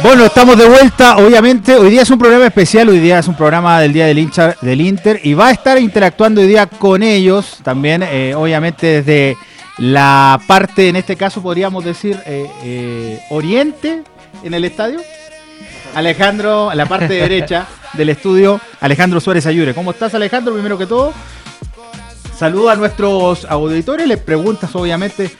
Bueno, estamos de vuelta, obviamente. Hoy día es un programa especial, hoy día es un programa del Día del Hincha del Inter y va a estar interactuando hoy día con ellos también, obviamente desde la parte, en este caso podríamos decir, oriente en el estadio. Alejandro, la parte derecha del estudio, Alejandro Suárez Ayure. ¿Cómo estás, Alejandro? Primero que todo, saluda a nuestros auditores, les preguntas obviamente